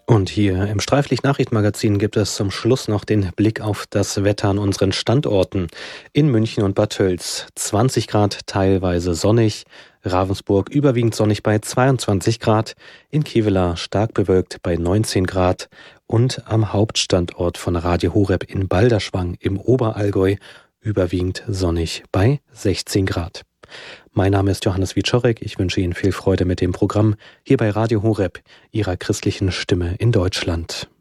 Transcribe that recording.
Und hier im Streiflicht-Nachrichtenmagazin gibt es zum Schluss noch den Blick auf das Wetter an unseren Standorten. In München und Bad Tölz 20 Grad, teilweise sonnig. Ravensburg überwiegend sonnig bei 22 Grad. In Kevelaer stark bewölkt bei 19 Grad. Und am Hauptstandort von Radio Horeb in Balderschwang im Oberallgäu überwiegend sonnig bei 16 Grad. Mein Name ist Johannes Wieczorek. Ich wünsche Ihnen viel Freude mit dem Programm hier bei Radio Horeb, Ihrer christlichen Stimme in Deutschland.